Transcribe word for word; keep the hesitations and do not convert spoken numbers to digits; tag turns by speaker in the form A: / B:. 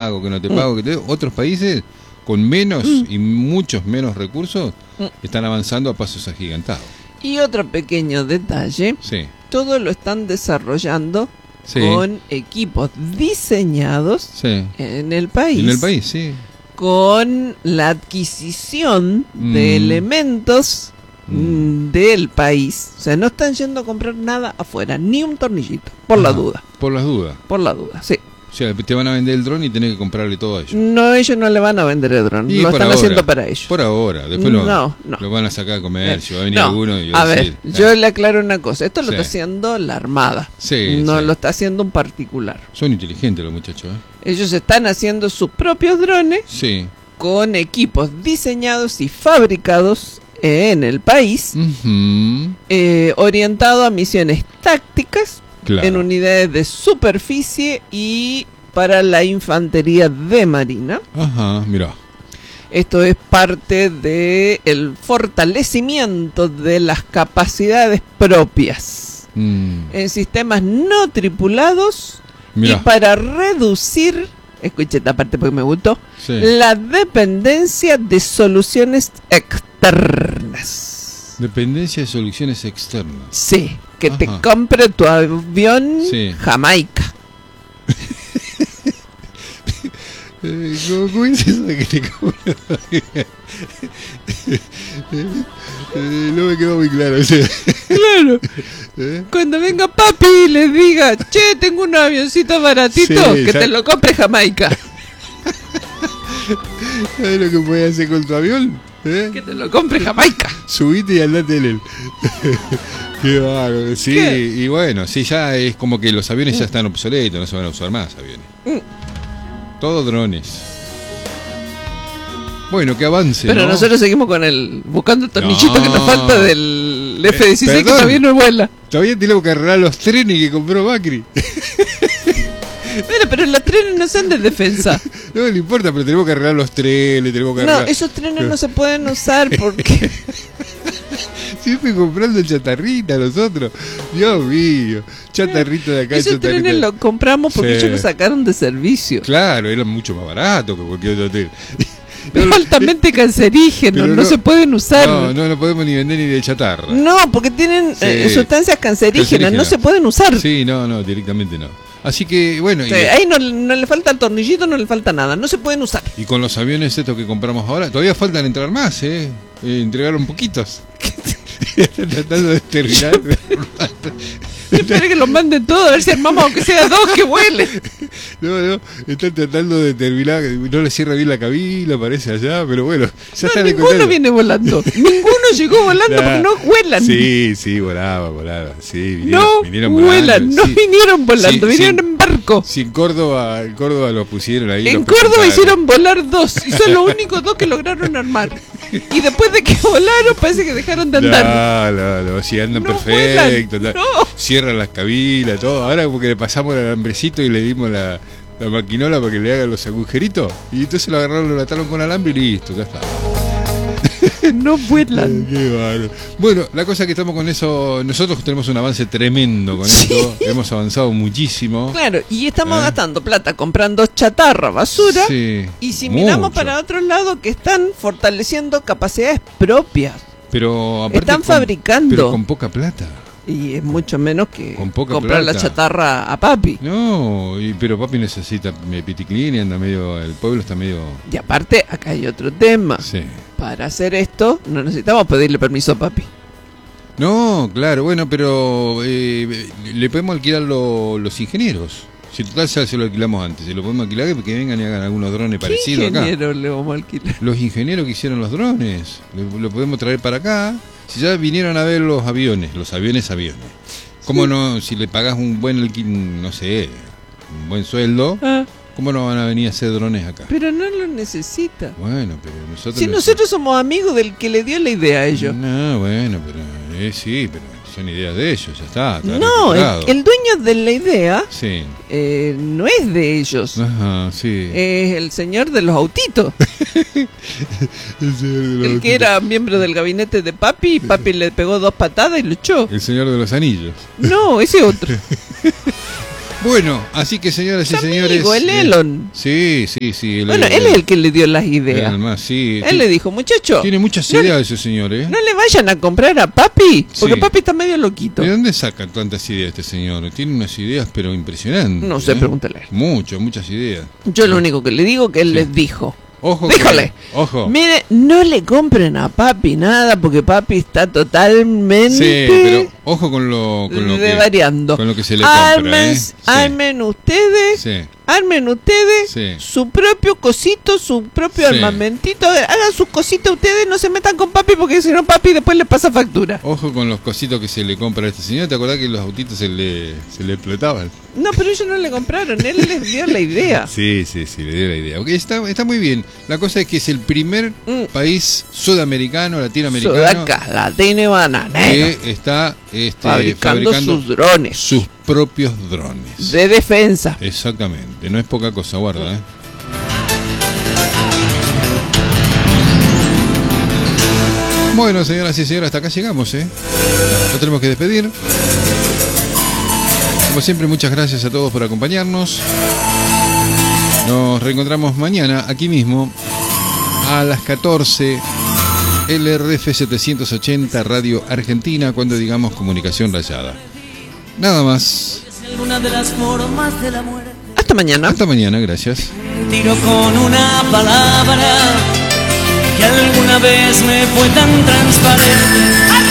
A: pago, que no te
B: Mm.
A: pago, que te... Otros países con menos
B: Mm.
A: y muchos menos recursos
B: Mm.
A: están avanzando a pasos agigantados.
B: Y otro pequeño detalle,
A: Sí,
B: todo lo están desarrollando
A: sí,
B: con equipos diseñados
A: sí.
B: en el país.
A: En el país, sí.
B: Con la adquisición
A: Mm.
B: de elementos
A: Mm.
B: mm, del país. O sea, no están yendo a comprar nada afuera, ni un tornillito, por la
A: Ajá,
B: duda.
A: Por las dudas.
B: Por la duda, sí.
A: O sea, te van a vender el dron y tenés que comprarle todo a ellos.
B: No, ellos no le van a vender el dron,
A: Y
B: lo
A: por
B: están
A: ahora,
B: haciendo para ellos.
A: Por ahora, después lo,
B: No, no.
A: lo van a sacar a comercio, va a venir
B: No,
A: alguno y va
B: a
A: a
B: ver,
A: decir,
B: yo
A: "Ah,
B: le aclaro una cosa, esto lo
A: Sí.
B: está haciendo la Armada,
A: sí,
B: no
A: sí".
B: lo está haciendo un particular.
A: Son inteligentes los muchachos, ¿eh?
B: Ellos están haciendo sus propios drones
A: Sí.
B: con equipos diseñados y fabricados en el país,
A: Ujú,
B: eh, orientado a misiones tácticas,
A: claro.
B: en unidades de superficie y para la infantería de marina.
A: Ajá, mirá.
B: Esto es parte del fortalecimiento de las capacidades propias
A: Mm,
B: en sistemas no tripulados
A: mirá.
B: y para reducir, escuché esta parte porque me gustó,
A: Sí.
B: la dependencia de soluciones externas.
A: Dependencia de soluciones externas.
B: Sí, que te
A: Ajá.
B: compre tu avión
A: Sí.
B: Jamaica.
A: Eh, ¿Cómo, cómo es eso de que te compran? Eh, eh, no me quedó muy claro. O sea,
B: Claro.
A: ¿eh?
B: Cuando venga papi y le diga, che, tengo un avioncito baratito,
A: Sí,
B: que
A: ya-
B: te lo compre Jamaica.
A: ¿Sabes lo que puedes hacer con tu avión? ¿Eh?
B: Que te lo compre Jamaica.
A: Subite y andate en él. Qué bárbaro. Sí,
B: ¿Qué?
A: y bueno, sí, ya es como que los aviones ya están obsoletos, no se van a usar más aviones.
B: Mm.
A: Todos drones. Bueno, que avance,
B: Pero
A: ¿no?
B: nosotros seguimos con el buscando el tornillito
A: No.
B: que nos falta del F dieciséis que
A: perdón.
B: todavía no vuela.
A: Todavía tenemos que arreglar los trenes que compró Macri.
B: Mira, pero los trenes no son de defensa.
A: No le importa, pero tenemos que arreglar los trenes, tenemos que
B: No,
A: arreglar...
B: esos trenes no se pueden usar porque
A: Siempre comprando chatarrita nosotros. Dios mío. Chatarrita de acá,
B: esos
A: chatarrita
B: trenes
A: de...
B: los compramos porque
A: Sí.
B: ellos los sacaron de servicio.
A: Claro, eran mucho más baratos que cualquier otro tren.
B: Es altamente cancerígeno,
A: Pero
B: no,
A: no-
B: se pueden usar.
A: No, no lo podemos ni vender ni de chatarra.
B: No, porque tienen
A: Sí.
B: eh, sustancias cancerígenas,
A: Cancerígenas.
B: no se pueden usar.
A: Sí, no, no, directamente no. Así que, bueno,
B: O
A: y,
B: sea, ahí no, no le falta el tornillito, no le falta nada, no se pueden usar.
A: y con los aviones estos que compramos ahora, todavía faltan entrar más, ¿eh? Eh, entregaron poquitos. Están tratando de terminar.
B: Espera que los manden todos, a ver si armamos aunque sea dos que vuelen.
A: No, no, están tratando de terminar, no le cierra bien la cabina, parece allá, pero bueno, ya
B: No,
A: están
B: ninguno
A: encontrando.
B: viene volando. Ninguno llegó volando
A: Nah.
B: porque no vuelan.
A: Sí, sí, volaba, volaba, sí, vinieron,
B: no
A: vinieron
B: vuelan,
A: volando,
B: no
A: sí.
B: vinieron volando,
A: Sí,
B: vinieron
A: sí.
B: en barco.
A: Si en Córdoba, en Córdoba lo pusieron ahí.
B: En
A: lo
B: Córdoba
A: presentaron.
B: hicieron volar dos y son los únicos dos que lograron armar. Y después de que volaron parece que dejaron de andar.
A: No, no, no, si andan
B: No
A: perfecto.
B: vuelan,
A: no.
B: no.
A: Cierran las cabinas, todo. Ahora porque le pasamos el alambrecito y le dimos la, la maquinola para que le hagan los agujeritos. Y entonces lo agarraron, lo ataron con alambre y listo, ya está.
B: No vuelan.
A: Qué bárbaro. Bueno, la cosa que estamos con eso, nosotros tenemos un avance tremendo con
B: Sí.
A: esto. Hemos avanzado muchísimo.
B: Claro, y estamos
A: ¿Eh?
B: gastando plata comprando chatarra, basura.
A: Sí,
B: Y si miramos
A: mucho.
B: para otro lado, que están fortaleciendo capacidades propias.
A: Pero aparte
B: Están
A: con-
B: fabricando.
A: Pero con poca plata.
B: Y es mucho menos que
A: Con poca
B: comprar la
A: plata.
B: chatarra a papi.
A: No, y, pero papi necesita eh, piticlín y anda medio, el pueblo está medio...
B: Y aparte, acá hay otro tema.
A: Sí.
B: Para hacer esto, no necesitamos pedirle permiso a papi.
A: No, claro, bueno, pero eh, le podemos alquilar lo- los ingenieros. Si total ya se lo alquilamos antes, se lo podemos alquilar que vengan y hagan algunos drones parecidos
B: ¿Qué
A: acá.
B: ingeniero le vamos a alquilar?
A: Los ingenieros que hicieron los drones, lo, lo podemos traer para acá. Si ya vinieron a ver los aviones, los aviones aviones. ¿Cómo no, si le pagás un buen alqui- no sé, un buen sueldo,
B: Ah,
A: cómo no van a venir a hacer drones acá?
B: pero no lo necesita.
A: Bueno, pero nosotros...
B: Si
A: le-
B: nosotros somos amigos del que le dio la idea a ellos.
A: No, bueno, pero eh, sí, pero son ideas de ellos, ya está. está
B: No, el,
A: registrado.
B: el dueño de la idea
A: Sí.
B: eh, no es de ellos.
A: Ajá, sí.
B: Es el señor de los autitos.
A: el, señor de los
B: El que era miembro del gabinete de papi. Y papi le pegó dos patadas y lo echó.
A: el señor de los anillos.
B: No, ese otro.
A: Bueno, así que señoras y
B: Su
A: señores...
B: amigo, el
A: eh,
B: Elon.
A: Sí, sí, sí.
B: Bueno, él es el que le dio las ideas.
A: Elon Musk, sí.
B: Él le dijo, muchacho,
A: Tiene muchas
B: no,
A: ideas ese señor, ¿eh?
B: no le vayan a comprar a papi, porque
A: Sí.
B: papi está medio loquito.
A: ¿De dónde saca tantas ideas este señor? Tiene unas ideas, pero impresionantes.
B: No sé,
A: ¿eh?
B: pregúntale.
A: Muchas, muchas ideas.
B: Yo lo único que le digo que él
A: Sí.
B: les dijo.
A: Ojo.
B: Díjole.
A: con- Ojo.
B: Mire, no le compren a papi nada porque papi está totalmente
A: Sí, pero ojo con lo, con lo que...
B: variando.
A: con lo que se le compra,
B: Armen,
A: ¿eh? Sí.
B: armen ustedes,
A: Sí.
B: armen ustedes
A: Sí.
B: su propio cosito, su propio
A: Sí.
B: armamentito. Hagan sus cositas ustedes, no se metan con papi porque si no papi después le pasa factura.
A: Ojo con los cositos que se le compra a este señor. ¿Te acordás que los autitos se le, se le explotaban?
B: No, pero ellos no le compraron, él les dio la idea.
A: Sí, sí, sí, le dio la idea. Ok, está, está muy bien. La cosa es que es el primer
B: Mm.
A: país sudamericano, latinoamericano,
B: Sudaca, latino y bananero,
A: que está este,
B: fabricando,
A: fabricando
B: sus drones
A: sus propios drones.
B: de defensa.
A: Exactamente, no es poca cosa, guarda, ¿eh? Bueno, señoras y señores, hasta acá llegamos, ¿eh? Nos tenemos que despedir. Como siempre, muchas gracias a todos por acompañarnos. Nos reencontramos mañana, aquí mismo, a las catorce, L R F setecientos ochenta Radio Argentina, cuando digamos Comunicación Rayada. Nada más.
C: Alguna de las formas de la muerte.
B: Hasta mañana.
A: Hasta mañana, gracias.
C: Tiro con una palabra que alguna vez me fue tan transparente.